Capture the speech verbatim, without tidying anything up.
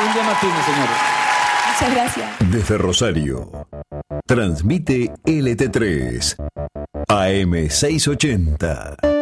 Un día más firme, señores. Muchas gracias. Desde Rosario, transmite L T tres, A M seiscientos ochenta.